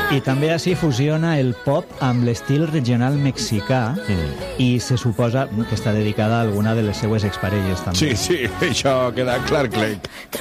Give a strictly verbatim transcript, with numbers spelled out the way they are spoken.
I també així fusiona el pop amb l'estil regional mexicà mm. i se suposa que està dedicada a alguna de les seues exparelles també. Sí, sí, això queda clar, clar.